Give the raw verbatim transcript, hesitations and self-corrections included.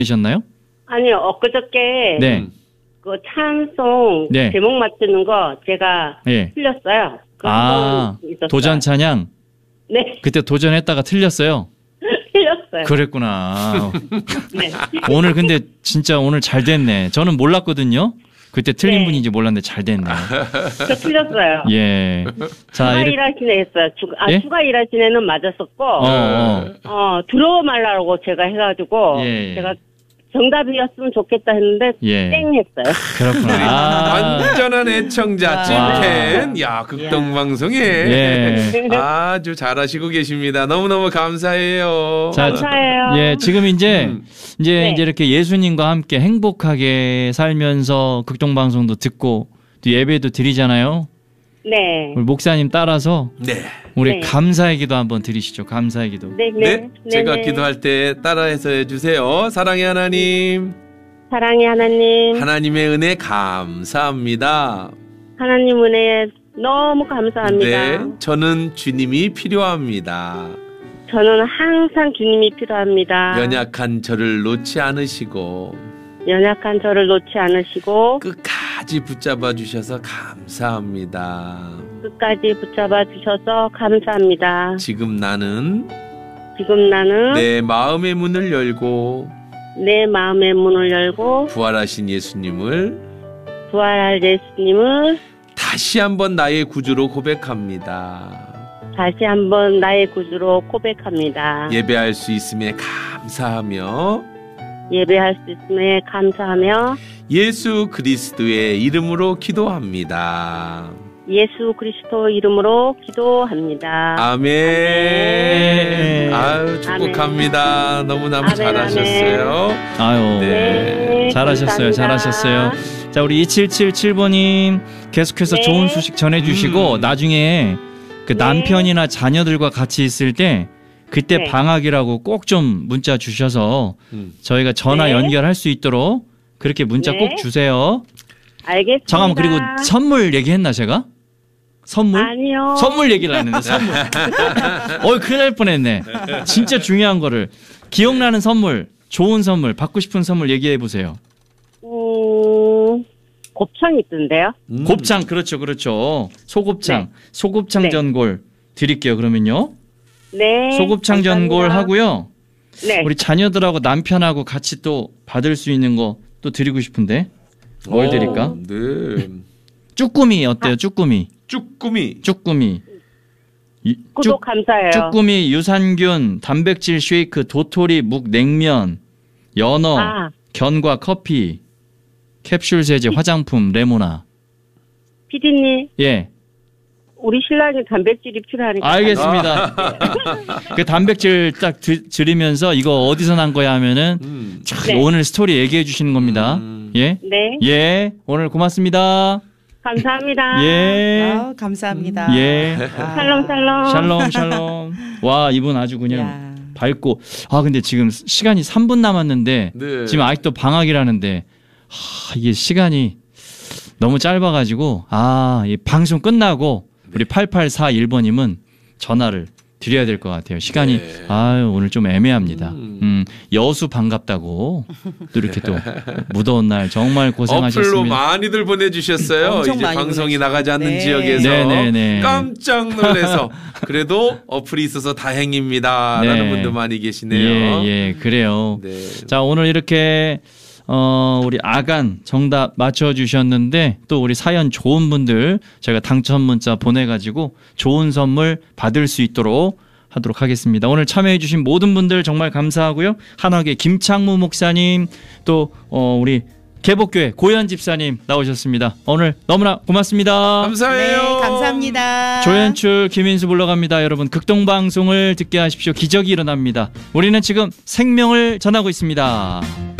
되셨나요? 아니요, 엊그저께 네. 그 찬송 네. 제목 맞추는 거 제가 네. 틀렸어요. 그 아, 도전 찬양? 네. 그때 도전했다가 틀렸어요? 틀렸어요. 그랬구나. 네. 오늘 근데 진짜 오늘 잘 됐네. 저는 몰랐거든요. 그때 틀린 네. 분인지 몰랐는데 잘 됐네. 저 틀렸어요. 예. 자, 추가 이렇게. 일하시네 했어요. 주, 아, 예? 추가 일하시네는 맞았었고, 어, 어. 어, 들어오 말라고 제가 해가지고, 예. 제가 정답이었으면 좋겠다 했는데, 예. 땡 했어요. 그렇구나. 아. 완전한 애청자, 찐팬. 야, 극동방송에. 예. 아주 잘하시고 계십니다. 너무너무 감사해요. 자, 감사해요. 예, 지금 이제, 음. 이제, 네. 이제 이렇게 예수님과 함께 행복하게 살면서 극동방송도 듣고 또 예배도 드리잖아요. 네. 우리 목사님 따라서 네. 우리 네. 감사의 기도 한번 드리시죠. 감사의 기도. 네, 네. 네. 제가 네, 네. 기도할 때 따라해서 해주세요. 사랑의 하나님. 사랑의 하나님, 하나님의 은혜 감사합니다. 하나님 은혜에 너무 감사합니다. 네. 저는 주님이 필요합니다. 저는 항상 주님이 필요합니다. 연약한 저를 놓지 않으시고 연약한 저를 놓지 않으시고 끝까지 붙잡아 주셔서 감사합니다. 끝까지 붙잡아 주셔서 감사합니다. 지금 나는 지금 나는 내, 내 마음의 문을 열고 마음의 문을 열고 부활하신 예수님을 부활할 예수님을 다시 한번 나의 구주로 고백합니다. 다시 한번 나의 구주로 고백합니다. 예배할 수 있음에 감사하며 예배할 수 있음에 감사하며 예수 그리스도의 이름으로 기도합니다. 예수 그리스도 이름으로 기도합니다. 아멘. 아멘. 아유, 축복합니다. 너무너무 아멘, 잘하셨어요. 아유. 네. 잘하셨어요. 감사합니다. 잘하셨어요. 자, 우리 이칠칠칠 번님 계속해서 네. 좋은 소식 전해주시고 음. 나중에 그 네. 남편이나 자녀들과 같이 있을 때 그때 네. 방학이라고 꼭 좀 문자 주셔서 음. 저희가 전화 네. 연결할 수 있도록 그렇게 문자 네. 꼭 주세요. 알겠습니다. 잠깐만, 그리고 선물 얘기했나 제가? 선물? 아니요. 선물 얘기를 안 했는데 선물. 어이, 큰일 날 뻔했네. 진짜 중요한 거를. 기억나는 선물, 좋은 선물, 받고 싶은 선물 얘기해 보세요. 음, 곱창 있던데요? 음. 곱창, 그렇죠, 그렇죠. 소곱창, 네. 소곱창 네. 전골 드릴게요. 그러면요. 네. 소곱창 감사합니다. 전골 하고요. 네. 우리 자녀들하고 남편하고 같이 또 받을 수 있는 거 또 드리고 싶은데 뭘 오, 드릴까? 네. 쭈꾸미 어때요? 쭈꾸미, 쭈꾸미. 쭈꾸미. 이- 구독 쭈- 감사해요. 쭈꾸미, 유산균, 단백질 쉐이크, 도토리, 묵, 냉면, 연어, 아, 견과 커피, 캡슐 세제, 화장품, 레모나. 피디님, 예, 우리 신랑이 단백질이 필요하니까. 알겠습니다. 그 단백질 딱 드, 드리면서 이거 어디서 난 거야 하면은 음. 참 네. 오늘 스토리 얘기해 주시는 겁니다. 음. 예, 네. 예, 오늘 고맙습니다. 감사합니다. 예, 아, 감사합니다. 예. 와. 샬롬, 샬롬. 샬롬, 샬롬. 와, 이분 아주 그냥 야. 밝고. 아, 근데 지금 시간이 삼 분 남았는데 네. 지금 아직도 방학이라는데 하, 이게 시간이 너무 짧아가지고 아, 이 방송 끝나고 우리 팔팔사일 번님은 전화를 드려야 될 것 같아요. 시간이 네. 아유 오늘 좀 애매합니다. 음. 음, 여수 반갑다고 또 이렇게 또 무더운 날 정말 어플로 고생하셨습니다. 많이들 보내주셨어요. 엄청 이제 많이 방송이 보내주셨어요. 나가지 않는 네. 지역에서 네네네. 깜짝 놀라서 그래도 어플이 있어서 다행입니다라는 네. 분들 많이 계시네요. 예, 예, 그래요. 네. 자, 오늘 이렇게 어, 우리 아간 정답 맞춰주셨는데 또 우리 사연 좋은 분들 저희가 당첨 문자 보내가지고 좋은 선물 받을 수 있도록 하도록 하겠습니다. 오늘 참여해주신 모든 분들 정말 감사하고요. 한화계 김창무 목사님 또 어, 우리 개복교회 고현 집사님 나오셨습니다. 오늘 너무나 고맙습니다. 감사해요. 네, 감사합니다. 조연출 김인수 불러갑니다. 여러분 극동방송을 듣게 하십시오. 기적이 일어납니다. 우리는 지금 생명을 전하고 있습니다.